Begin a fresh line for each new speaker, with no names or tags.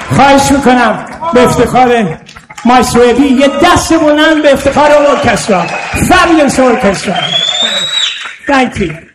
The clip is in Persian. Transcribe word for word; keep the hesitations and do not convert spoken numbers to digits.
خواهش میکنم به افتخار مایسترو ابی یه دست بلند به افتخار ارکسترا، فابیلس ارکسترا. Thank you.